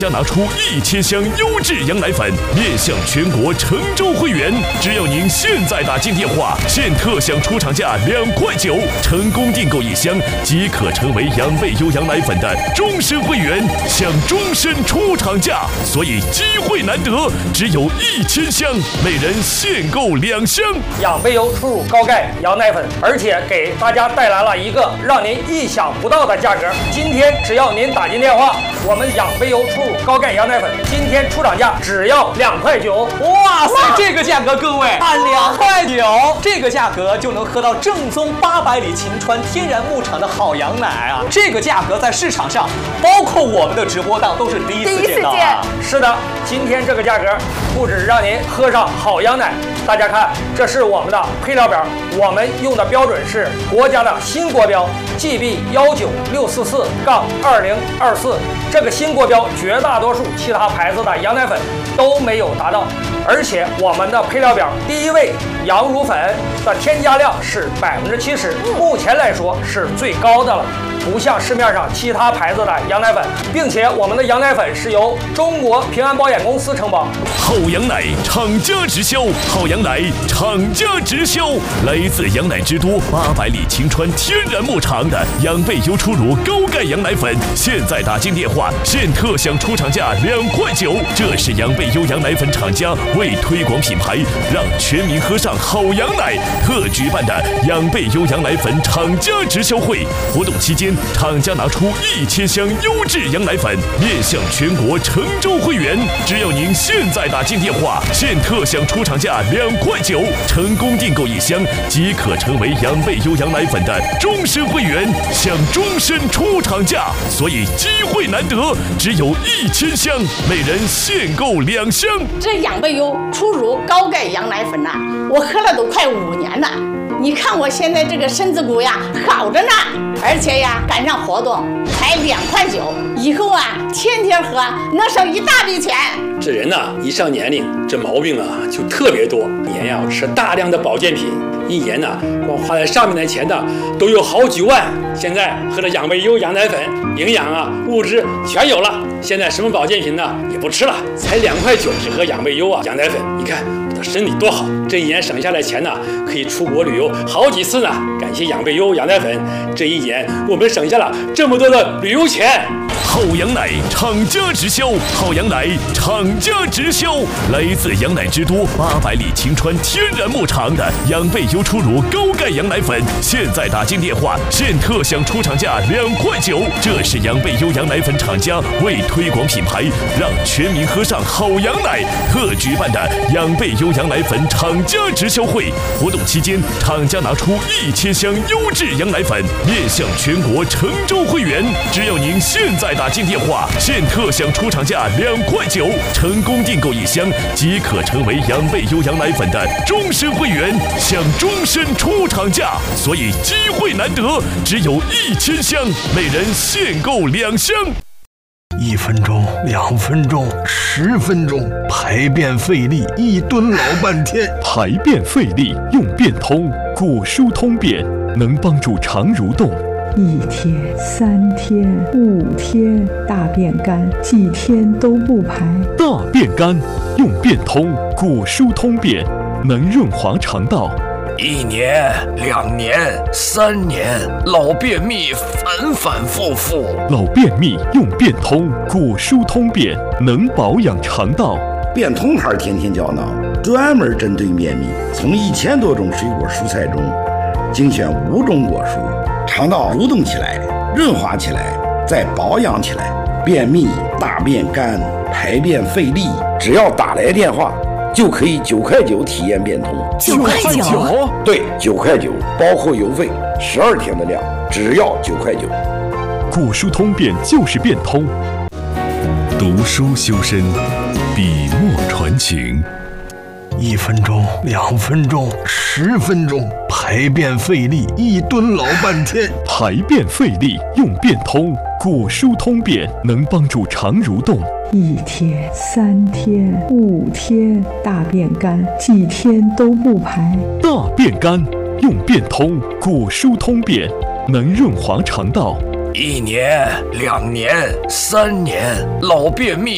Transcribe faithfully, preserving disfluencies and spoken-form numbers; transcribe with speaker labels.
Speaker 1: 将拿出一千箱优质羊奶粉，面向全国成州会员。只要您现在打进电话，现特享出厂价两块九，成功订购一箱即可成为羊贝优羊奶粉的终身会员，享终身出厂价。所以机会难得，只有一千箱，每人限购两箱。
Speaker 2: 养贝优初乳高钙羊奶粉，而且给大家带来了一个让您意想不到的价格。今天只要您打进电话，我们养贝优初乳高钙羊奶粉今天出厂价只要两块九。
Speaker 3: 哇塞，这个价格各位按两块九，这个价格就能喝到正宗八百里秦川天然牧场的好羊奶啊！这个价格在市场上，包括我们的直播档都是第一次见到啊！
Speaker 2: 是的，今天这个价格不止让您喝上好羊奶，大家看，这是我们的配料表，我们用的标准是国家的新国标 G B 幺九六四四杠二零二四，这个新国标绝大多数其他牌子的羊奶粉都没有达到，而且我们的配料表第一位羊乳粉的添加量是百分之七十，目前来说是最高的了，不像市面上其他牌子的羊奶粉，并且我们的羊奶粉是由中国平安保险公司承保。
Speaker 1: 好羊奶厂家直销，好羊奶厂家直销，来自羊奶之都八百里秦川天然牧场的羊贝优初乳高钙羊奶粉，现在打进电话，现特享出厂价两块九。这是羊贝优羊奶粉厂家为推广品牌，让全民喝上好羊奶特举办的羊贝优羊奶粉厂家直销会。活动期间，厂家拿出一千箱优质羊奶粉，面向全国成州会员。只要您现在打进电话，现特享出厂价两块九，成功订购一箱即可成为羊贝优羊奶粉的终身会员，享终身出厂价。所以机会难得，只有一千箱，每人限购两箱。
Speaker 4: 这养贝优初乳高钙羊奶粉呐、啊，我喝了都快五年了。你看我现在这个身子骨呀好着呢，而且呀赶上活动才两块九，以后啊天天喝能省一大笔钱。
Speaker 5: 这人呐、啊，一上年龄，这毛病啊就特别多。一年呀吃大量的保健品，一年呢光花在上面的钱呢都有好几万。现在喝了养贝优羊奶粉，营养啊物质全有了。现在什么保健品呢也不吃了，才两块九只喝养贝优啊羊奶粉，你看我的身体多好。这一年省下来钱呢，可以出国旅游好几次呢。感谢养贝优羊奶粉，这一年我们省下了这么多的旅游钱。
Speaker 1: 好羊奶厂家直销，好羊奶厂家直销，来自羊奶之都八百里秦川天然牧场的羊贝优初乳高钙羊奶粉，现在打进电话，现特享出厂价两块九。这是羊贝优羊奶粉厂家为推广品牌，让全民喝上好羊奶特举办的羊贝优羊奶粉厂家直销会。活动期间，厂家拿出一千箱优质羊奶粉，面向全国成州会员。只要您现在打进电话，现特享出厂价两块九，成功订购一箱即可成为羊贝优羊奶粉的终身会员，享终身出厂价。所以机会难得，只有一千箱，每人限购两箱。
Speaker 6: 一分钟，两分钟，十分钟，排便费力，一蹲老半天。
Speaker 7: 排便费力用便通，果蔬通便能帮助肠蠕动。
Speaker 8: 一天、三天、五天，大便干，几天都不排。
Speaker 7: 大便干用便通，果蔬通便能润滑肠道。
Speaker 9: 一年、两年、三年，老便秘反反复复。
Speaker 7: 老便秘用便通，果蔬通便能保养肠道。
Speaker 10: 便通牌天天胶囊专门针对便秘，从一千多种水果蔬菜中精选五种果蔬，肠道蠕动起来，润滑起来，再保养起来。便秘、大便干、排便费力，只要打来电话就可以九块九体验便通。
Speaker 11: 九块九？
Speaker 10: 对，九块九，包括邮费，十二天的量，只要九块九。
Speaker 7: 果蔬通便就是便通。
Speaker 1: 读书修身，笔墨传情。
Speaker 6: 一分钟，两分钟，十分钟，排便费力，一蹲老半天。
Speaker 7: 排便费力用便通，果蔬通便能帮助肠蠕动。
Speaker 8: 一天、三天、五天，大便干，几天都不排。
Speaker 7: 大便干用便通，果蔬通便能润滑肠道。
Speaker 9: 一年、两年、三年，老便秘